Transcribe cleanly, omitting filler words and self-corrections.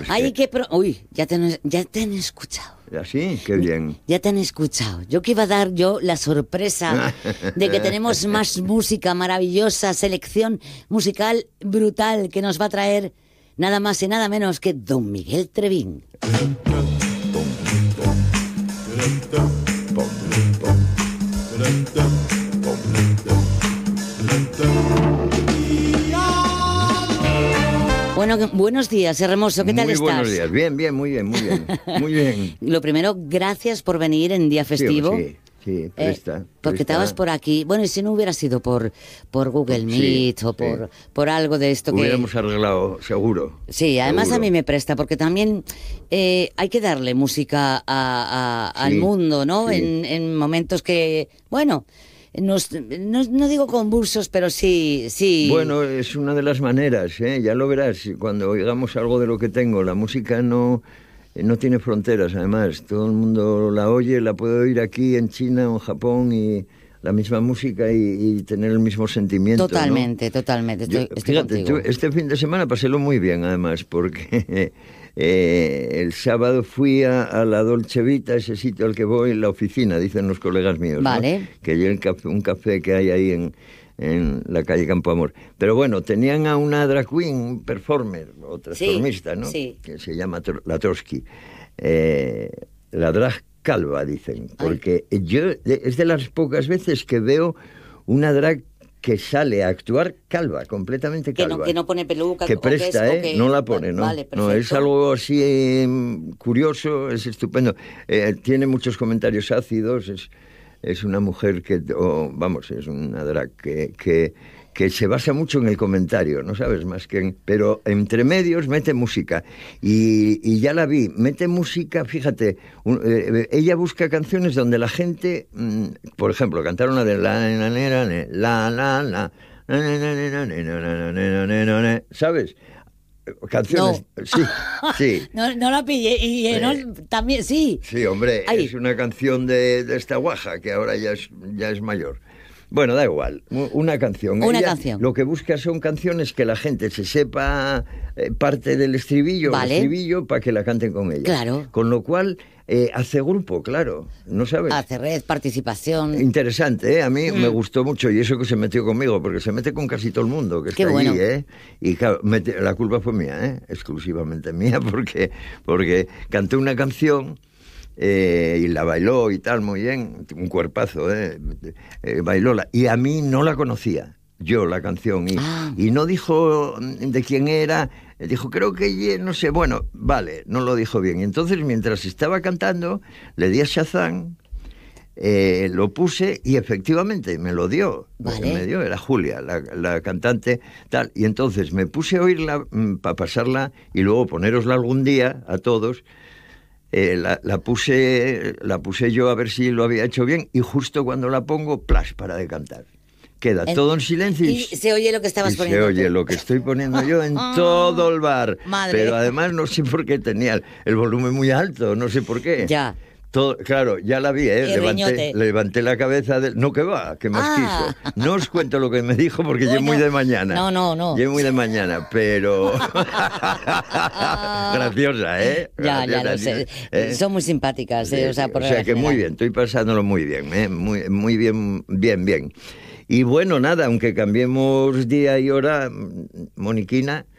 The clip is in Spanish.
Ay, uy, ya te han escuchado. ¿Así? Qué bien. Ya te han escuchado. Yo que iba a dar yo la sorpresa de que tenemos más música maravillosa, selección musical brutal que nos va a traer nada más y nada menos que Don Miguel Trevín. Bueno, buenos días, Hermoso, ¿qué tal estás? Muy buenos días, bien, muy bien. Lo primero, gracias por venir en día festivo. Sí, presta. Porque estabas por aquí. Bueno, y si no hubiera sido por Google Meet o por algo de esto hubiéramos arreglado, seguro. Sí, además seguro. A mí me presta, porque también hay que darle música al mundo, ¿no? Sí. En momentos que, bueno... No digo convulsos, pero sí... Bueno, es una de las maneras, ¿eh? Ya lo verás, cuando oigamos algo de lo que tengo. La música no tiene fronteras, además. Todo el mundo la oye, la puede oír aquí, en China o en Japón, y la misma música y tener el mismo sentimiento. Totalmente, ¿no? totalmente. Estoy fíjate, contigo. Este fin de semana pasélo muy bien, además, porque... el sábado fui a la Dolce Vita, ese sitio al que voy, la oficina, dicen los colegas míos, vale. ¿no? Que hay un café que hay ahí en la calle Campo Amor. Pero bueno, tenían a una drag queen, un performer, o transformista, ¿no? Sí. Que se llama la Trotsky. La drag calva, dicen, porque es de las pocas veces que veo una drag que sale a actuar calva, completamente calva. Que no pone peluca. Que presta, no la pone, ¿no? Vale, no, es algo así curioso, es estupendo. Tiene muchos comentarios ácidos, es una mujer que, es una drag que se basa mucho en el comentario, ¿no sabes? Más que pero entre medios mete música. Y ya la vi, mete música, fíjate, ella busca canciones donde la gente, por ejemplo, cantaron la de ¿sabes? Canciones, no. Sí. No la pillé, y también, sí. Sí, hombre, es una canción de esta guaja, que ahora ya es mayor. Bueno, da igual, una canción. Canción. Lo que busca son canciones que la gente se sepa parte del estribillo, vale. El estribillo, para que la canten con ella. Claro. Con lo cual, hace grupo, claro, ¿no sabes? Hace red, participación. Interesante, a mí me gustó mucho, y eso que se metió conmigo, porque se mete con casi todo el mundo que está bueno. allí, Y claro, la culpa fue mía, exclusivamente mía, porque canté una canción... y la bailó y tal, muy bien, un cuerpazo, bailóla, y a mí no la conocía yo la canción, y no dijo de quién era, dijo creo que no sé, bueno, vale, no lo dijo bien, y entonces mientras estaba cantando le di a Shazam, lo puse y efectivamente me lo dio, vale. Me dio, era Julia, la cantante, tal, y entonces me puse a oírla para pasarla y luego ponerosla algún día a todos. La puse yo a ver si lo había hecho bien, y justo cuando la pongo, ¡plash!, para de cantar. Queda todo en silencio y se oye lo que estabas poniendo. Se oye lo que estoy poniendo yo en todo el bar. Madre. Pero además no sé por qué tenía el volumen muy alto, no sé por qué. Ya. Claro, ya la vi, levanté la cabeza no, que va, que más quiso. No os cuento lo que me dijo porque llegué muy de mañana. No. Llegué muy de mañana, pero graciosa, Ya lo sé. Son muy simpáticas, sí, o sea, por que muy bien, estoy pasándolo muy bien, muy bien, bien. Y bueno, nada, aunque cambiemos día y hora, Moniquina,